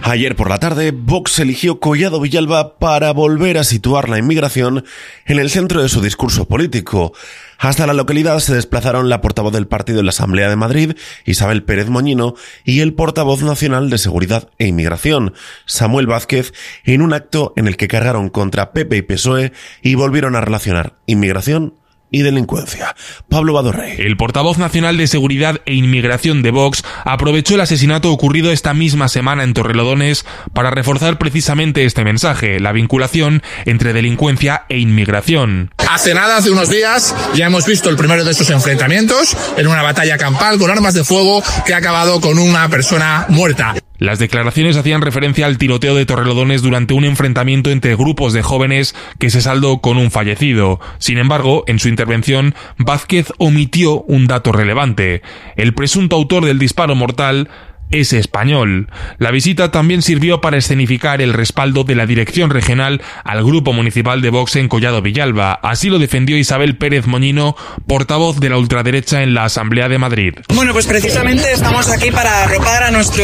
Ayer por la tarde, Vox eligió Collado Villalba para volver a situar la inmigración en el centro de su discurso político. Hasta la localidad se desplazaron la portavoz del partido en la Asamblea de Madrid, Isabel Pérez Moñino, y el portavoz nacional de Seguridad e Inmigración, Samuel Vázquez, en un acto en el que cargaron contra PP y PSOE y volvieron a relacionar inmigración y delincuencia. Pablo Badorrey. El portavoz nacional de Seguridad e Inmigración de Vox aprovechó el asesinato ocurrido esta misma semana en Torrelodones para reforzar precisamente este mensaje, la vinculación entre delincuencia e inmigración. Hace unos días, ya hemos visto el primero de estos enfrentamientos en una batalla campal con armas de fuego que ha acabado con una persona muerta. Las declaraciones hacían referencia al tiroteo de Torrelodones durante un enfrentamiento entre grupos de jóvenes que se saldó con un fallecido. Sin embargo, en su intervención, Vázquez omitió un dato relevante. El presunto autor del disparo mortal es español. La visita también sirvió para escenificar el respaldo de la dirección regional al grupo municipal de Vox en Collado Villalba. Así lo defendió Isabel Pérez Moñino, portavoz de la ultraderecha en la Asamblea de Madrid. Bueno, pues precisamente estamos aquí para arropar a nuestro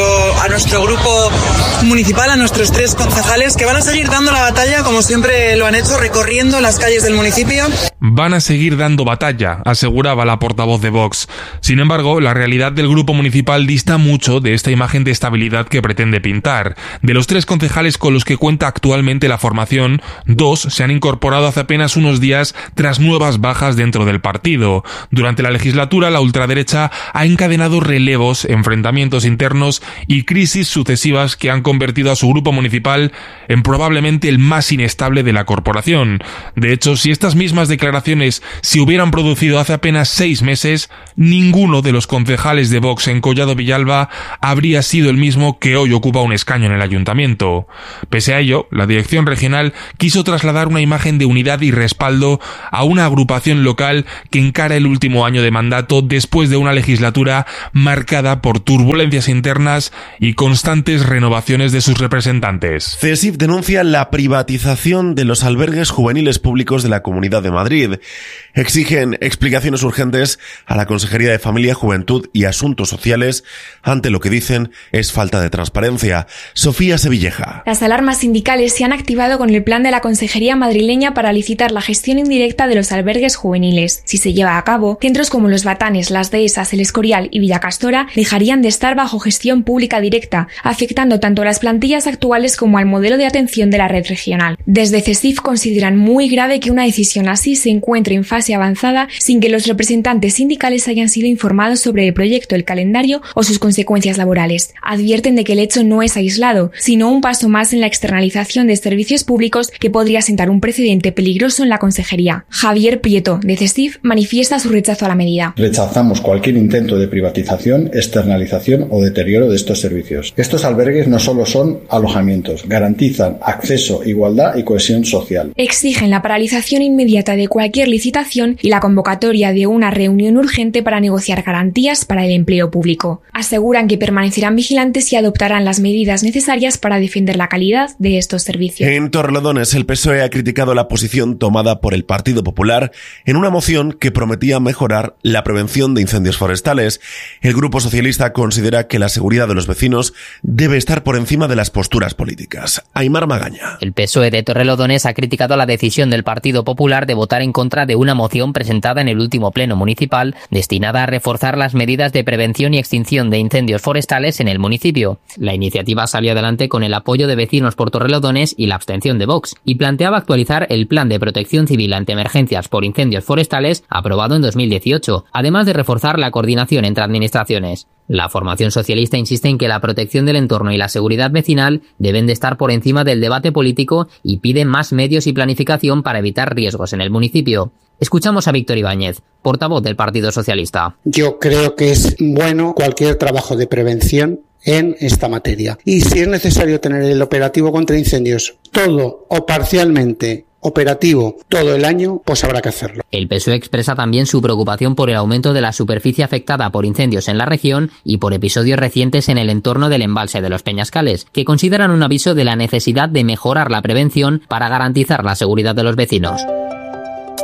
grupo municipal, a nuestros 3 concejales que van a seguir dando la batalla como siempre lo han hecho, recorriendo las calles del municipio. Van a seguir dando batalla, aseguraba la portavoz de Vox. Sin embargo, la realidad del grupo municipal dista mucho de esta imagen de estabilidad que pretende pintar. De los 3 concejales con los que cuenta actualmente la formación, 2 se han incorporado hace apenas unos días tras nuevas bajas dentro del partido. Durante la legislatura, la ultraderecha ha encadenado relevos, enfrentamientos internos y crisis sucesivas que han convertido a su grupo municipal en probablemente el más inestable de la corporación. De hecho, si estas mismas declaraciones se hubieran producido hace apenas 6 meses, ninguno de los concejales de Vox en Collado Villalba habría sido el mismo que hoy ocupa un escaño en el ayuntamiento. Pese a ello, la dirección regional quiso trasladar una imagen de unidad y respaldo a una agrupación local que encara el último año de mandato después de una legislatura marcada por turbulencias internas y constantes renovaciones de sus representantes. CESIF denuncia la privatización de los albergues juveniles públicos de la Comunidad de Madrid. Exigen explicaciones urgentes a la Consejería de Familia, Juventud y Asuntos Sociales ante lo que dicen es falta de transparencia. Sofía Sevilleja. Las alarmas sindicales se han activado con el plan de la Consejería madrileña para licitar la gestión indirecta de los albergues juveniles. Si se lleva a cabo, centros como Los Batanes, Las Dehesas, El Escorial y Villacastora dejarían de estar bajo gestión pública directa, afectando tanto a las plantillas actuales como al modelo de atención de la red regional. Desde CESIF consideran muy grave que una decisión así se encuentre en fase avanzada sin que los representantes sindicales hayan sido informados sobre el proyecto, el calendario o sus consecuencias laborales. Advierten de que el hecho no es aislado, sino un paso más en la externalización de servicios públicos que podría sentar un precedente peligroso en la consejería. Javier Prieto, de CESIF, manifiesta su rechazo a la medida. Rechazamos cualquier intento de privatización, externalización o deterioro de estos servicios. Estos albergues no solo son alojamientos, garantizan acceso, igualdad y cohesión social. Exigen la paralización inmediata de cualquier licitación y la convocatoria de una reunión urgente para negociar garantías para el empleo público. Aseguran que permanecerán vigilantes y adoptarán las medidas necesarias para defender la calidad de estos servicios. En Torrelodones, el PSOE ha criticado la posición tomada por el Partido Popular en una moción que prometía mejorar la prevención de incendios forestales. El Grupo Socialista considera que la seguridad de los vecinos debe estar por encima de las posturas políticas. Aimar Magaña. El PSOE de Torrelodones ha criticado la decisión del Partido Popular de votar en contra de una moción presentada en el último pleno municipal destinada a reforzar las medidas de prevención y extinción de incendios forestales en el municipio. La iniciativa salió adelante con el apoyo de vecinos por Torrelodones y la abstención de Vox, y planteaba actualizar el Plan de Protección Civil ante emergencias por incendios forestales aprobado en 2018, además de reforzar la coordinación entre administraciones. La formación socialista insiste en que la protección del entorno y la seguridad vecinal deben de estar por encima del debate político y pide más medios y planificación para evitar riesgos en el municipio. Escuchamos a Víctor Ibáñez, portavoz del Partido Socialista. Yo creo que es bueno cualquier trabajo de prevención en esta materia. Y si es necesario tener el operativo contra incendios todo o parcialmente operativo todo el año, pues habrá que hacerlo. El PSOE expresa también su preocupación por el aumento de la superficie afectada por incendios en la región y por episodios recientes en el entorno del embalse de los Peñascales, que consideran un aviso de la necesidad de mejorar la prevención para garantizar la seguridad de los vecinos.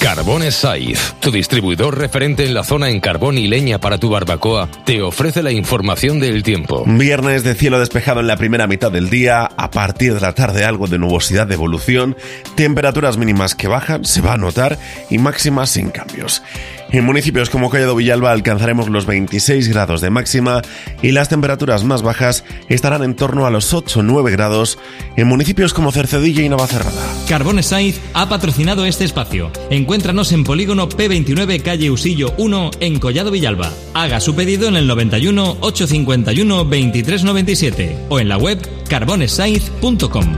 Carbones Saiz, tu distribuidor referente en la zona en carbón y leña para tu barbacoa, te ofrece la información del tiempo. Viernes de cielo despejado en la primera mitad del día, a partir de la tarde algo de nubosidad de evolución, temperaturas mínimas que bajan, se va a notar, y máximas sin cambios. En municipios como Collado Villalba alcanzaremos los 26 grados de máxima y las temperaturas más bajas estarán en torno a los 8 o 9 grados en municipios como Cercedilla y Navacerrada. Carbones Saiz ha patrocinado este espacio. Encuéntranos en Polígono P29, calle Usillo 1, en Collado Villalba. Haga su pedido en el 91 851 2397 o en la web carbonesaiz.com.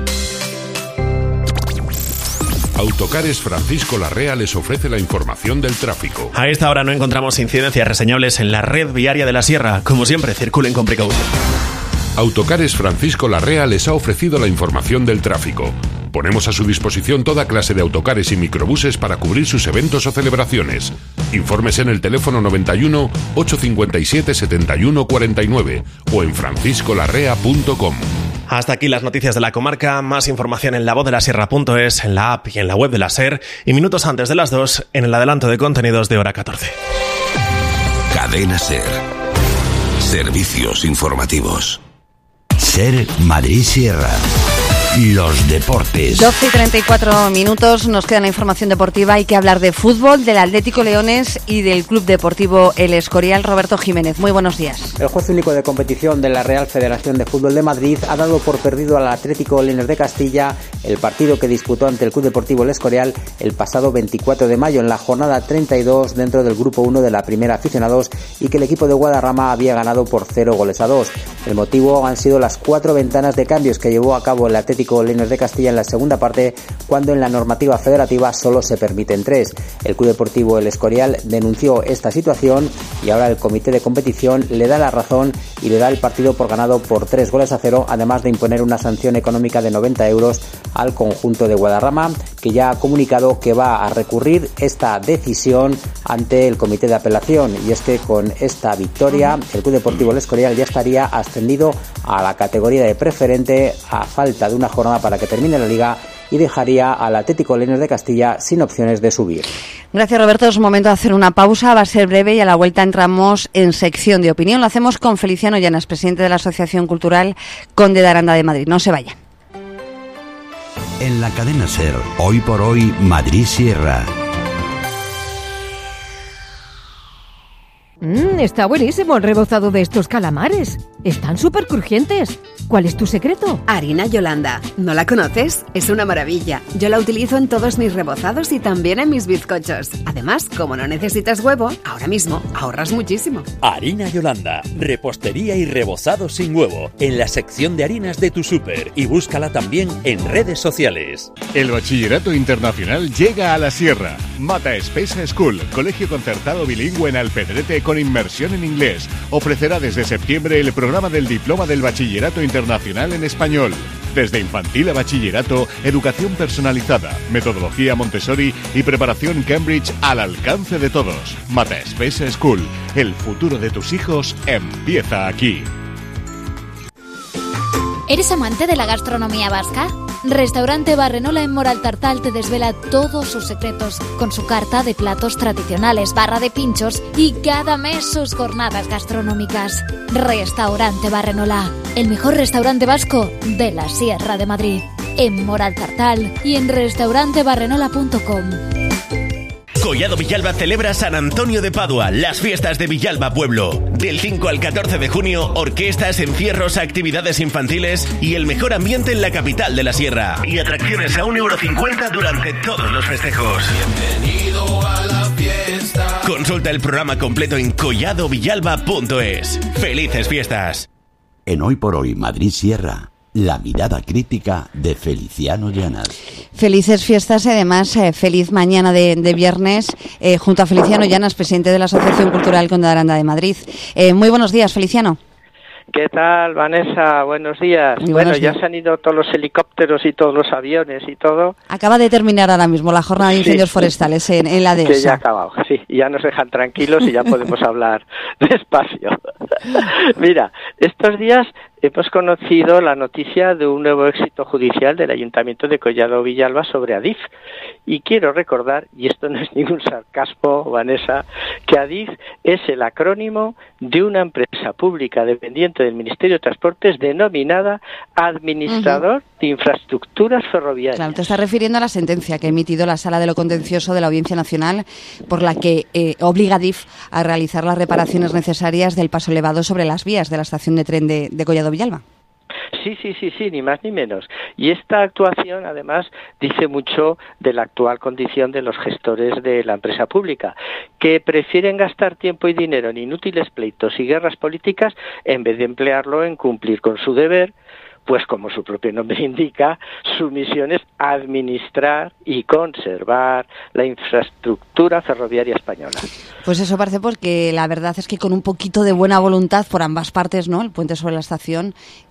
Autocares Francisco Larrea les ofrece la información del tráfico. A esta hora no encontramos incidencias reseñables en la red viaria de la Sierra. Como siempre, circulen con precaución. Autocares Francisco Larrea les ha ofrecido la información del tráfico. Ponemos a su disposición toda clase de autocares y microbuses para cubrir sus eventos o celebraciones. Infórmese en el teléfono 91 857 71 49 o en franciscolarrea.com. Hasta aquí las noticias de la comarca. Más información en lavozdelasierra.es, en la app y en la web de la SER. Y minutos antes de las 2, en el adelanto de contenidos de hora 14. Cadena SER. Servicios informativos. SER Madrid Sierra. Los deportes. 12:34, nos queda la información deportiva. Hay que hablar de fútbol, del Atlético Leones y del Club Deportivo El Escorial. Roberto Jiménez, muy buenos días. El juez único de competición de la Real Federación de Fútbol de Madrid ha dado por perdido al Atlético Leones de Castilla el partido que disputó ante el Club Deportivo El Escorial el pasado 24 de mayo en la jornada 32 dentro del Grupo 1 de la Primera Aficionados y que el equipo de Guadarrama había ganado por 0-2. El motivo han sido las 4 ventanas de cambios que llevó a cabo el Atlético Leones de Castilla en la segunda parte, cuando en la normativa federativa solo se permiten 3. El Club Deportivo El Escorial denunció esta situación y ahora el comité de competición le da la razón y le da el partido por ganado por 3-0, además de imponer una sanción económica de 90 euros al conjunto de Guadarrama, que ya ha comunicado que va a recurrir esta decisión ante el comité de apelación. Y es que con esta victoria el Club Deportivo El Escorial ya estaría ascendido a la categoría de preferente a falta de una jornada para que termine la liga y dejaría al Atlético Leones de Castilla sin opciones de subir. Gracias, Roberto. Es momento de hacer una pausa, va a ser breve y a la vuelta entramos en sección de opinión. Lo hacemos con Feliciano Llanas, presidente de la Asociación Cultural Conde de Aranda de Madrid. No se vayan. En la cadena SER, hoy por hoy, Madrid Sierra. Está buenísimo el rebozado de estos calamares. Están súper crujientes. ¿Cuál es tu secreto? Harina Yolanda. ¿No la conoces? Es una maravilla. Yo la utilizo en todos mis rebozados y también en mis bizcochos. Además, como no necesitas huevo, ahora mismo ahorras muchísimo. Harina Yolanda. Repostería y rebozado sin huevo. En la sección de harinas de tu súper. Y búscala también en redes sociales. El Bachillerato Internacional llega a la Sierra. Mata Espesa School, colegio concertado bilingüe en Alpedrete con inmersión en inglés. Ofrecerá desde septiembre el programa del Diploma del Bachillerato Internacional en Español. Desde infantil a bachillerato, educación personalizada, metodología Montessori y preparación Cambridge al alcance de todos. Mata Espesa School. El futuro de tus hijos empieza aquí. ¿Eres amante de la gastronomía vasca? Restaurante Barrenola en Moraltartal te desvela todos sus secretos con su carta de platos tradicionales, barra de pinchos y cada mes sus jornadas gastronómicas. Restaurante Barrenola, el mejor restaurante vasco de la Sierra de Madrid. En Moraltartal y en restaurantebarrenola.com. Collado Villalba celebra San Antonio de Padua, las fiestas de Villalba Pueblo. Del 5 al 14 de junio, orquestas, encierros, actividades infantiles y el mejor ambiente en la capital de la Sierra. Y atracciones a €1,50 durante todos los festejos. Bienvenido a la fiesta. Consulta el programa completo en colladovillalba.es. ¡Felices fiestas! En Hoy por Hoy Madrid Sierra, la mirada crítica de Feliciano Llanas. Felices fiestas y además feliz mañana de viernes junto a Feliciano Llanas, presidente de la Asociación Cultural Conde de Aranda de Madrid. Muy buenos días, Feliciano. ¿Qué tal, Vanessa? Buenos días. Bueno, ya se han ido todos los helicópteros y todos los aviones y todo. Acaba de terminar ahora mismo la jornada de incendios forestales en la dehesa. Que ya ha acabado, sí. Ya nos dejan tranquilos y ya podemos hablar despacio. Mira, estos días hemos conocido la noticia de un nuevo éxito judicial del Ayuntamiento de Collado Villalba sobre Adif. Y quiero recordar, y esto no es ningún sarcasmo, Vanessa, que Adif es el acrónimo de una empresa pública dependiente del Ministerio de Transportes denominada Administrador de Infraestructuras Ferroviarias. Claro, te estás refiriendo a la sentencia que ha emitido la Sala de lo Contencioso de la Audiencia Nacional, por la que obliga a Adif a realizar las reparaciones necesarias del paso elevado sobre las vías de la estación de tren de Collado Villalba. Sí, ni más ni menos. Y esta actuación, además, dice mucho de la actual condición de los gestores de la empresa pública, que prefieren gastar tiempo y dinero en inútiles pleitos y guerras políticas en vez de emplearlo en cumplir con su deber, pues como su propio nombre indica, su misión es administrar y conservar la infraestructura ferroviaria española. Pues eso parece, porque la verdad es que con un poquito de buena voluntad por ambas partes, ¿no? El puente sobre la estación,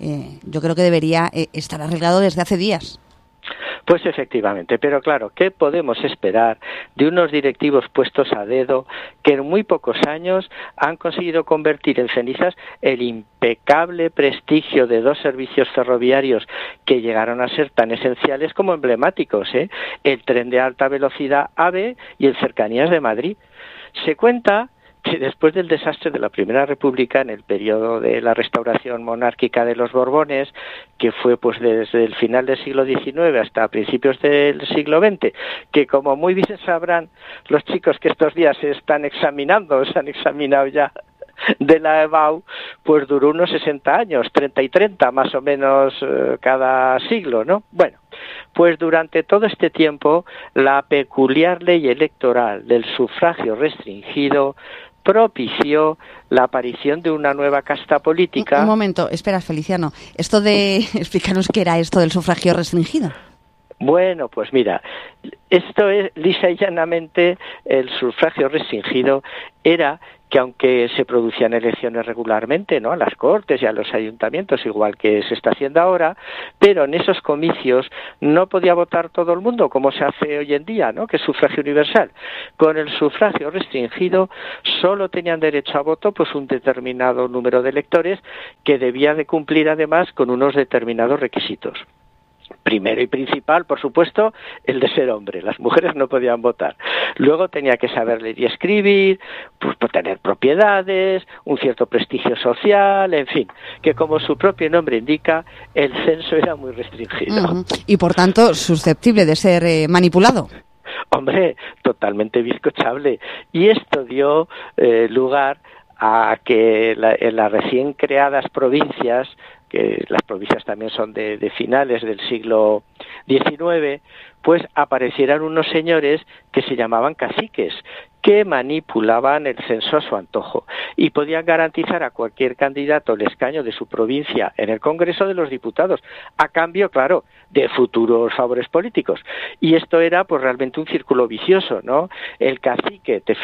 yo creo que debería estar arreglado desde hace días. Pues efectivamente, pero claro, ¿qué podemos esperar de unos directivos puestos a dedo que en muy pocos años han conseguido convertir en cenizas el impecable prestigio de dos servicios ferroviarios que llegaron a ser tan esenciales como emblemáticos, el tren de alta velocidad AVE y el Cercanías de Madrid? Se cuenta que después del desastre de la Primera República, en el periodo de la restauración monárquica de los Borbones, que fue pues desde el final del siglo XIX hasta principios del siglo XX, que como muy bien sabrán los chicos que estos días se han examinado ya de la EBAU, pues duró unos 60 años, 30 y 30 más o menos cada siglo, ¿no? Bueno, pues durante todo este tiempo la peculiar ley electoral del sufragio restringido propició la aparición de una nueva casta política. Un momento, espera, Feliciano, explícanos qué era esto del sufragio restringido. Bueno, pues mira, esto es lisa y llanamente, el sufragio restringido era que aunque se producían elecciones regularmente, ¿no?, a las Cortes y a los ayuntamientos, igual que se está haciendo ahora, pero en esos comicios no podía votar todo el mundo, como se hace hoy en día, ¿no?, que es sufragio universal. Con el sufragio restringido solo tenían derecho a voto pues un determinado número de electores que debía de cumplir además con unos determinados requisitos. Primero y principal, por supuesto, el de ser hombre. Las mujeres no podían votar. Luego tenía que saber leer y escribir, pues tener propiedades, un cierto prestigio social, en fin, que como su propio nombre indica, el censo era muy restringido. Y por tanto, susceptible de ser manipulado. Hombre, totalmente bizcochable. Y esto dio lugar a que en las recién creadas provincias, que las provincias también son de finales del siglo XIX, pues aparecieran unos señores que se llamaban caciques, que manipulaban el censo a su antojo y podían garantizar a cualquier candidato el escaño de su provincia en el Congreso de los Diputados, a cambio, claro, de futuros favores políticos. Y esto era pues realmente un círculo vicioso, ¿no? El cacique te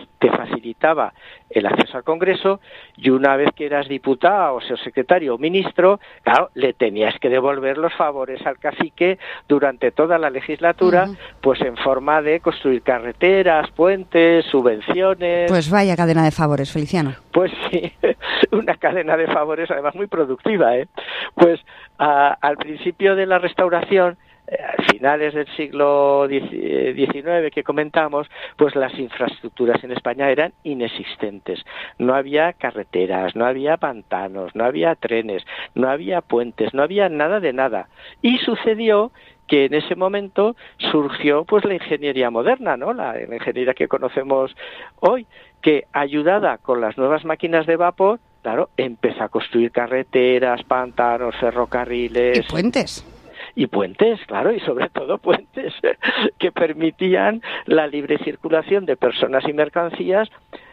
facilitaba el acceso al Congreso y una vez que eras diputado o secretario o ministro, claro, le tenías que devolver los favores al cacique durante toda la legislatura, pues en forma de construir carreteras, puentes, subvenciones. Pues vaya cadena de favores, Feliciano. Pues sí, una cadena de favores además muy productiva, ¿eh? Pues al principio de la restauración, a finales del siglo XIX que comentamos, pues las infraestructuras en España eran inexistentes. No había carreteras, no había pantanos, no había trenes, no había puentes, no había nada de nada. Y sucedió que en ese momento surgió pues la ingeniería moderna, ¿no?, la ingeniería que conocemos hoy, que ayudada con las nuevas máquinas de vapor, claro, empezó a construir carreteras, pantanos, ferrocarriles. Y puentes. Y puentes, claro, y sobre todo puentes que permitían la libre circulación de personas y mercancías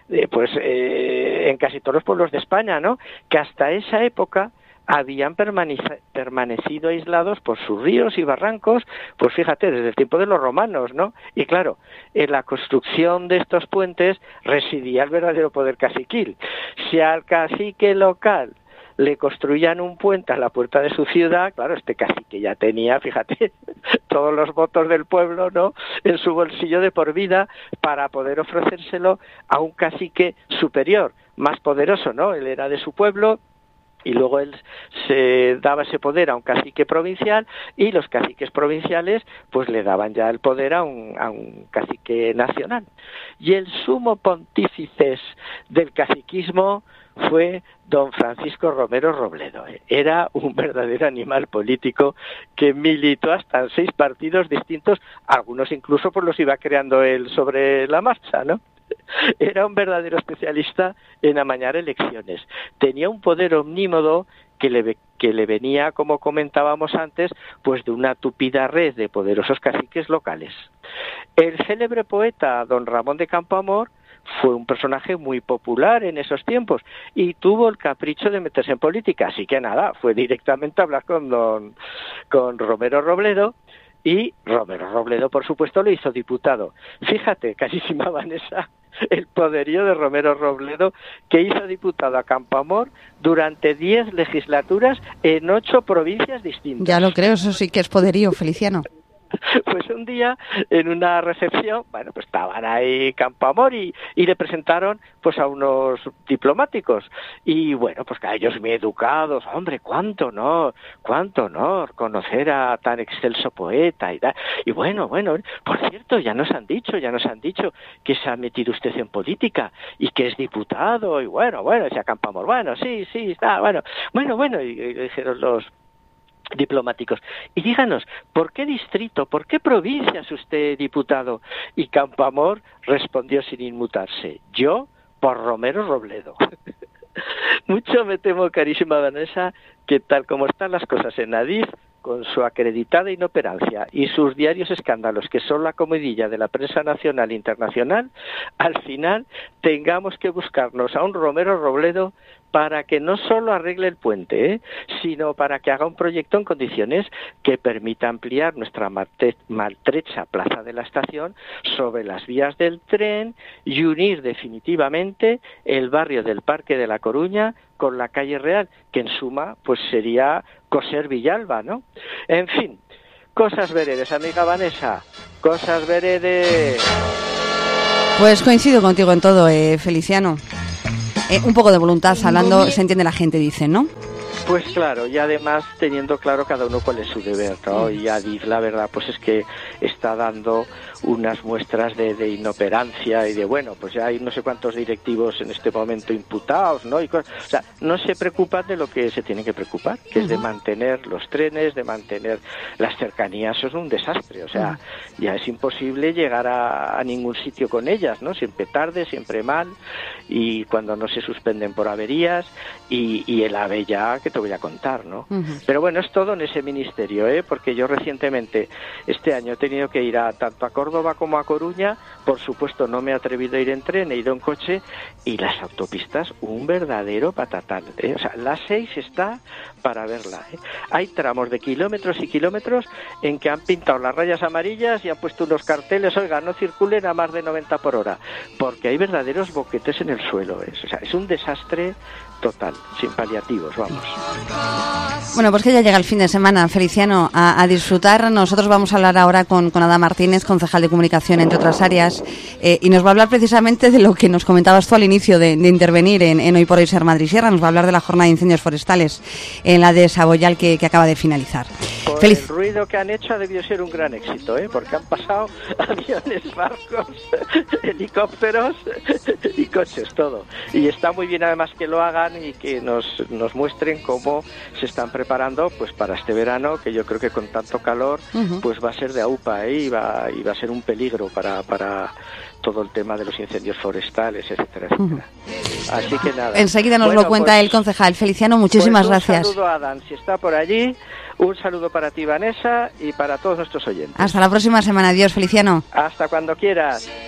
en casi todos los pueblos de España, ¿no?, que hasta esa época habían permanecido aislados por sus ríos y barrancos, pues fíjate, desde el tiempo de los romanos, ¿no? Y claro, en la construcción de estos puentes residía el verdadero poder caciquil. Si al cacique local le construían un puente a la puerta de su ciudad, claro, este cacique ya tenía, fíjate, todos los votos del pueblo, ¿no?, en su bolsillo de por vida para poder ofrecérselo a un cacique superior, más poderoso, ¿no? Él era de su pueblo y luego él se daba ese poder a un cacique provincial y los caciques provinciales pues le daban ya el poder a un cacique nacional. Y el sumo pontífice del caciquismo fue don Francisco Romero Robledo. Era un verdadero animal político que militó hasta en 6 partidos distintos, algunos incluso pues los iba creando él sobre la marcha, ¿no? Era un verdadero especialista en amañar elecciones. Tenía un poder omnímodo que le venía, como comentábamos antes, pues de una tupida red de poderosos caciques locales. El célebre poeta don Ramón de Campoamor fue un personaje muy popular en esos tiempos y tuvo el capricho de meterse en política, así que nada, fue directamente a hablar con Romero Robledo, y Romero Robledo, por supuesto, lo hizo diputado. Fíjate, carísima Vanessa, el poderío de Romero Robledo, que hizo diputado a Campoamor durante 10 legislaturas en 8 provincias distintas. Ya lo creo, eso sí que es poderío, Feliciano. Pues un día, en una recepción, bueno, pues estaban ahí Campoamor y le presentaron pues a unos diplomáticos. Y bueno, pues que a ellos muy educados, hombre, cuánto honor conocer a tan excelso poeta y tal. Y bueno, por cierto, ya nos han dicho que se ha metido usted en política y que es diputado. Y bueno, decía Campoamor, sí, está, bueno, y dijeron los diplomáticos, y díganos, ¿por qué distrito, por qué provincia es usted diputado? Y Campoamor respondió sin inmutarse, yo por Romero Robledo. Mucho me temo, carísima Vanessa, que tal como están las cosas en Adif, con su acreditada inoperancia y sus diarios escándalos, que son la comidilla de la prensa nacional e internacional, al final tengamos que buscarnos a un Romero Robledo para que no solo arregle el puente, sino para que haga un proyecto en condiciones que permita ampliar nuestra maltrecha plaza de la estación sobre las vías del tren y unir definitivamente el barrio del Parque de la Coruña con la calle Real, que en suma pues sería coser Villalba, ¿no? En fin, cosas veredes, amiga Vanessa, cosas veredes. Pues coincido contigo en todo, Feliciano. Un poco de voluntad, hablando, se entiende la gente, dicen, ¿no? Pues claro, y además teniendo claro cada uno cuál es su deber, ¿no? Y Adif, la verdad, pues es que está dando unas muestras de inoperancia y de, bueno, pues ya hay no sé cuántos directivos en este momento imputados, ¿no? O sea, no se preocupan de lo que se tienen que preocupar, que es de mantener los trenes, de mantener las cercanías. Eso es un desastre, o sea, ya es imposible llegar a ningún sitio con ellas, ¿no? Siempre tarde, siempre mal, y cuando no se suspenden por averías, y el AVE ya, que te voy a contar, ¿no? Pero bueno, es todo en ese ministerio, porque yo recientemente, este año, he tenido que ir tanto a Córdoba como a Coruña. Por supuesto, no me he atrevido a ir en tren, he ido en coche, y las autopistas, un verdadero patatal, O sea, la 6 está para verla, Hay tramos de kilómetros y kilómetros en que han pintado las rayas amarillas y han puesto unos carteles, oiga, no circulen a más de 90 por hora, porque hay verdaderos boquetes en el suelo, O sea, es un desastre total, sin paliativos, vamos. Bueno, pues que ya llega el fin de semana, Feliciano, a disfrutar. Nosotros vamos a hablar ahora con Ada Martínez, concejal de comunicación, entre otras áreas, y nos va a hablar precisamente de lo que nos comentabas tú al inicio de intervenir en Hoy por Hoy Ser Madrid Sierra. Nos va a hablar de la jornada de incendios forestales en la de Saboyal que acaba de finalizar. Por el ruido que han hecho ha debido ser un gran éxito, porque han pasado aviones, barcos, helicópteros y coches, todo. Y está muy bien además que lo hagan y que nos muestren cómo se están preparando pues para este verano, que yo creo que con tanto calor pues va a ser de aupa, y va a ser un peligro para todo el tema de los incendios forestales, etcétera, etcétera. Así que nada. Enseguida nos lo cuenta el concejal. Feliciano, muchísimas gracias. Un saludo a Adán, si está por allí. Un saludo para ti, Vanessa, y para todos nuestros oyentes. Hasta la próxima semana. Adiós, Feliciano. Hasta cuando quieras.